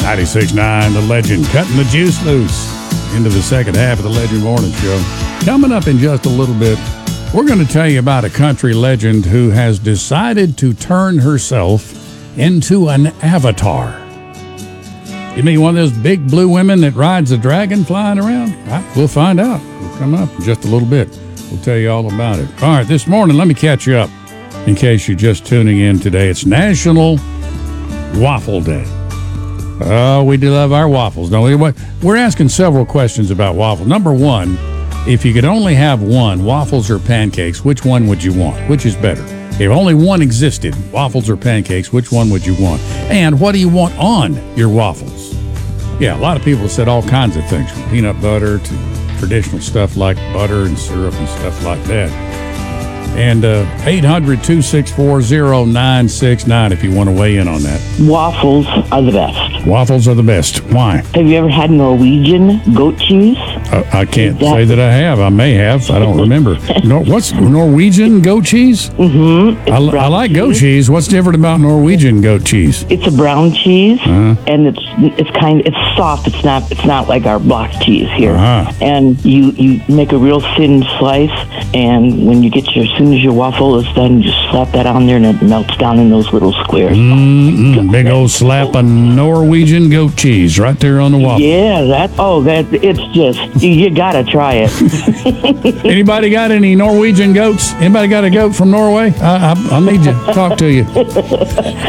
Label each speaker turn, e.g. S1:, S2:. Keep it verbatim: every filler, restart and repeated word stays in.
S1: ninety-six point nine, The Legend, cutting the juice loose into the second half of the Legend Morning Show. Coming up in just a little bit, we're going to tell you about a country legend who has decided to turn herself into an avatar. You mean one of those big blue women that rides a dragon flying around? Right, we'll find out. We'll come up in just a little bit. We'll tell you all about it. All right, this morning, let me catch you up in case you're just tuning in today. It's National Waffle Day. Oh, we do love our waffles, don't we? We're asking several questions about waffles. Number one, if you could only have one, waffles or pancakes, which one would you want? Which is better? If only one existed, waffles or pancakes, which one would you want? And what do you want on your waffles? Yeah, a lot of people have said all kinds of things, from peanut butter to traditional stuff like butter and syrup and stuff like that. And uh, eight hundred, two six four, zero nine six nine if you want to weigh in on that.
S2: Waffles are the best.
S1: Waffles are the best. Why?
S2: Have you ever had Norwegian goat cheese?
S1: Uh, I can't that- say that I have. I may have. I don't remember. Nor- what's Norwegian goat cheese?
S2: Mm-hmm.
S1: I, I like cheese. Goat cheese. What's different about Norwegian goat cheese?
S2: It's a brown cheese,
S1: uh-huh.
S2: and it's it's kind of, it's soft. It's not it's not like our block cheese here.
S1: Uh-huh.
S2: And you, you make a real thin slice, and when you get your as soon as your waffle is done, you just slap that on there, and it melts down in those little squares.
S1: Mm-mm. Big old slap of Norwegian goat cheese right there on the waffle.
S2: Yeah, that. Oh, that. It's just you, you gotta try it.
S1: Anybody got any Norwegian goats? Anybody got a goat from Norway? I, I, I need to talk to you.